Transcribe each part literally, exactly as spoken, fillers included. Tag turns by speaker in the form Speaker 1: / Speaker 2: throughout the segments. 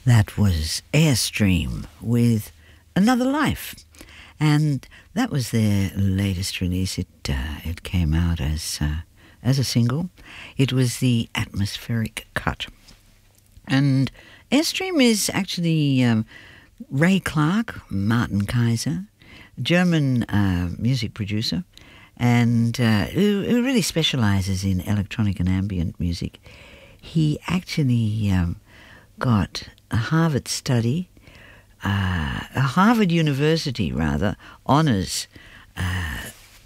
Speaker 1: That was Airstream with Another Life, and that was their latest release. It uh, it came out as uh, as a single. It was the Atmospheric Cut, and Airstream is actually um, Ray Clark, Martin Kaiser, German uh, music producer, and uh, who, who really specialises in electronic and ambient music. He actually um, got a Harvard study, uh, a Harvard University, rather, honours, uh,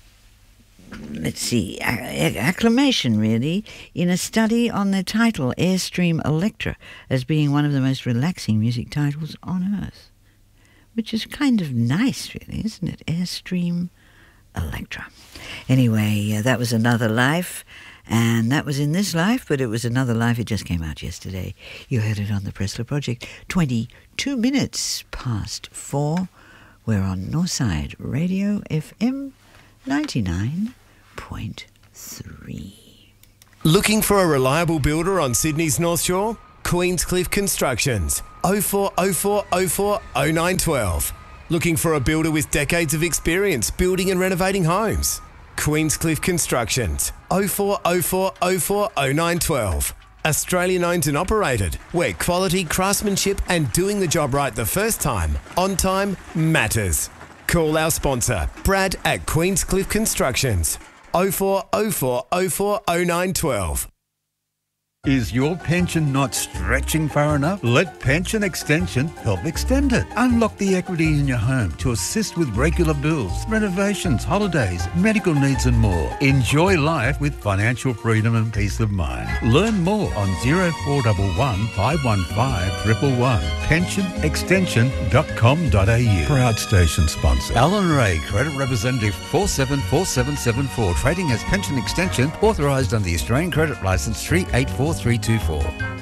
Speaker 1: let's see, acclamation, really, in a study on the title Airstream Electra as being one of the most relaxing music titles on earth, which is kind of nice, really, isn't it? Airstream Electra. Anyway, uh, that was Another Life. And that was in this life, but it was Another Life. It just came out yesterday. You heard it on the Pressler Project. twenty-two minutes past four. We're on Northside Radio F M ninety-nine point three.
Speaker 2: Looking for a reliable builder on Sydney's North Shore? Queenscliff Constructions. oh four oh four oh four oh nine one two. Looking for a builder with decades of experience building and renovating homes? Queenscliff Constructions. oh four oh four oh four oh nine one two. Australian owned and operated, where quality, craftsmanship and doing the job right the first time, on time, matters. Call our sponsor, Brad at Queenscliff Constructions. oh four oh four oh four oh nine one two.
Speaker 3: Is your pension not stretching far enough? Let Pension Extension help extend it. Unlock the equity in your home to assist with regular bills, renovations, holidays, medical needs and more. Enjoy life with financial freedom and peace of mind. Learn more on zero four one one five one five one one one. pension extension dot com dot a u. Proud station sponsor. Alan Ray, Credit Representative four seven four seven seven four. Trading as Pension Extension, authorised under the Australian Credit Licence three eight four three two four.